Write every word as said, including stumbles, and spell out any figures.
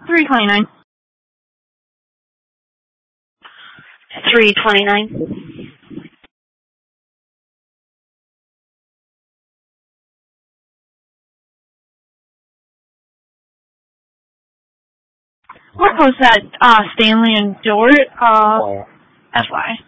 three twenty-nine. three twenty-nine. What was that, uh, Stanley and Dort, uh, F Y.